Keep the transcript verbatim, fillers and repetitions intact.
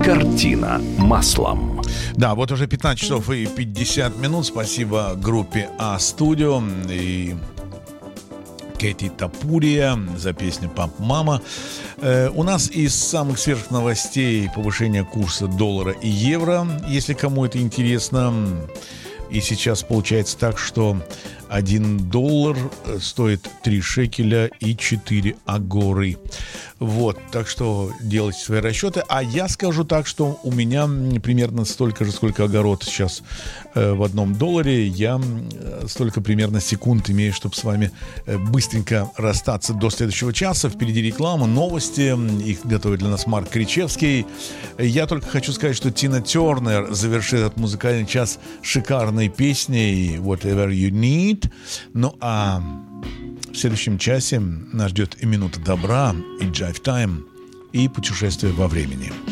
Картина маслом. Да, вот уже пятнадцать часов и пятьдесят минут. Спасибо группе А-студио и Кэти Тапурия за песню «Пап, мама». Э, у нас из самых свежих новостей повышение курса доллара и евро, если кому это интересно. И сейчас получается так, что один доллар стоит три шекеля и четыре агоры. Вот, так что делайте свои расчеты. А я скажу так, что у меня примерно столько же, сколько огород сейчас э, в одном долларе. Я э, столько примерно секунд имею, чтобы с вами э, быстренько расстаться до следующего часа. Впереди реклама, новости. Их готовит для нас Марк Кричевский. Я только хочу сказать, что Тина Тернер завершит этот музыкальный час шикарной песней «Whatever You Need». Ну а в следующем часе нас ждет и минута добра, и Jive Time, и путешествие во времени.